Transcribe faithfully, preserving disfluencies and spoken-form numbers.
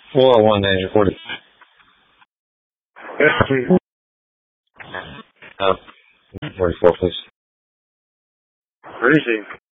four oh one nine forty. Yes, please. Uh, forty-four, please. Where is he?